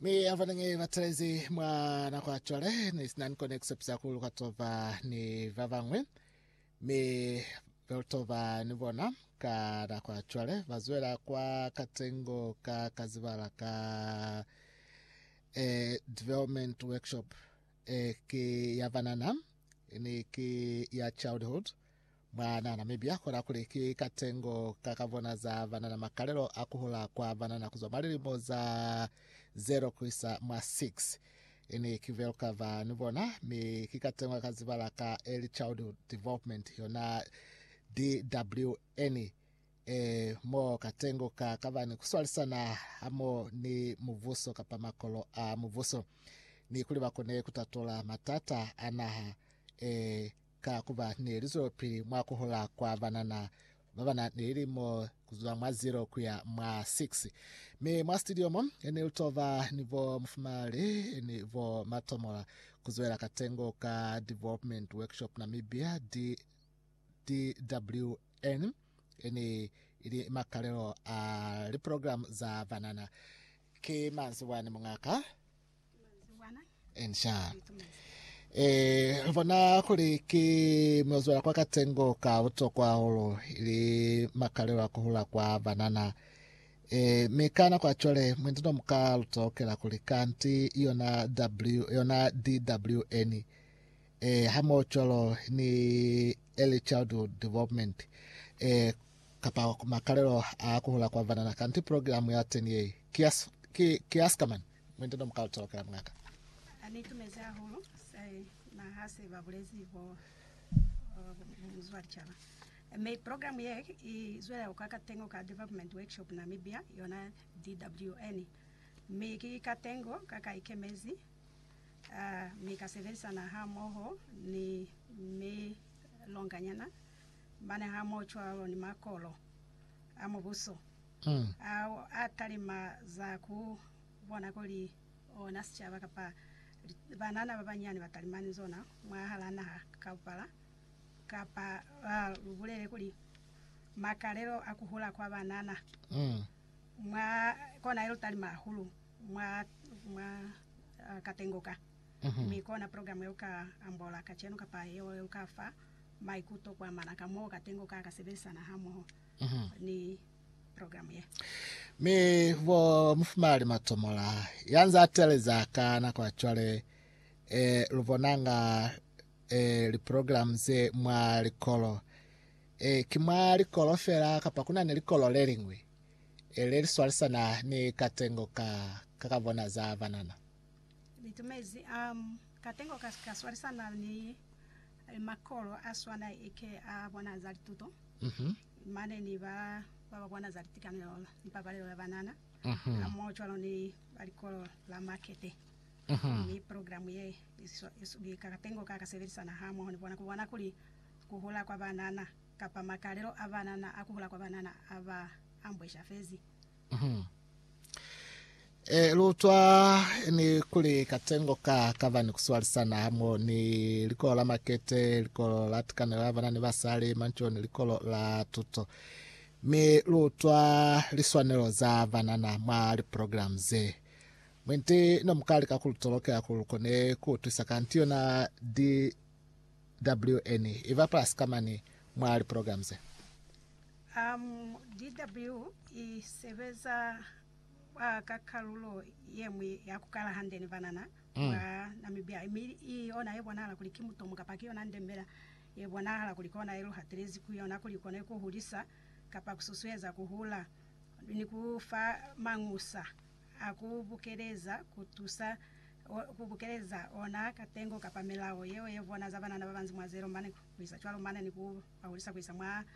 Mi avanenge vatrezi mwa na kwa chole ni sinan connect psa kulu katova ni vavangwe. Mi veltova ni bona ka na kwa chole vazuela kwa katengo ka kazivala ka development workshop ki ya vanana ni ki ya childhood mwana Namibia kora kuli ki katengo kakavona za vanana makalelo akuhula kwa vanana kuzomalilimo za 0 kuisa ma 6 ini kivelka va nivona mi kikatengo kazivala ka early childhood development yona DWN mo katengo ka kavani kuswalisana amo ni muvuso kapamakolo muvuso ni kuli bakone kutatola matata anaha ka kuba ni lizo pili mwakuhola kwa vanana vavana ni ilimo kuzula mwa 0 kuya mwa 6 mi mwa studio mom ene utova nivo mfumali nivo matomola kuzuela katengo ka development workshop Namibia DWN ene ili makalelo li program za vanana ki manzi wani mungaka ensha vona kuli ki mwezwela kwa katengo ka uto kwa holo ili makalelo kuhula kwa vanana mikana kwa chole mwendino mka utokela kuli kanti yona DWN hamo cholo ni early childhood development kapa makalelo kuhula kwa vanana kanti programu ya 10 kiaskaman mwendino mka utokela mwaka anitumeza hulu na hase babulezi bo muzwari chaba me program ye izwela ukaka tengo ka development workshop Namibia yona DWN me ki katengo kaka ikemezi me kaseverisa na hamoho ni me longanyana bana hamo chwalo ni makolo amubuso au atalima za ku bona koli onasichaba kapa banana babanyani batalimani zona mwahalana kapala kapa ubulele kuli makalelo akuhula kwa banana mwa kona ilo talima hulu mwa katengoka mikona programu yoka ambola kacheno kapa yo kafa maikuto kwa manaka mo katengoka kasebesa na hamo ni programu ye mi vo mfumali matomola yanza ateleza kana kwa chwale luvonanga li program ze mwa likolo kimwa likolo fera kapa kuna ni likolo lelingwi leli swalisana ni katengo kakavona za vanana litumezi katengo kaswalisana ni makolo aswana ike abona za lituto mane ni ba bwana za tikanelo mpabalelo la banana amochwalo ni balikolo la market ni programu ye isu katengo kaka service na hamo ni bona kubona kuli kuhula kwa banana kapa makalelo abanana akuhula kwa banana aba ambwesha fezi lutwa ni kuli katengo kavani kuswalisana hamo ni likolo la makete likolo la tikanelo abanana basali mancho ni likolo la tuto mi lutwa liswanelo za vanana mwa program ze mwente no mkali kakulutolokea kulukone kutwisa kantiyo na DWN iva plus kama ni mwa program ze DW isebeza kakalulo yemwe yakukala handeni vanana Namibia iona yebona ala kulikimuto mukapakio na ndembera yebona ala kulikona ilo haterezi kuyona kulikone kuhulisa kapa kususweza kuhula ni kufa mangusa akubukeleza kutusa kubukeleza ona katengo kapamelawo yewe yevona zabana na babanzi mwa 0 mane kuisa chwalo mane ni kuhulisa kuisa mwa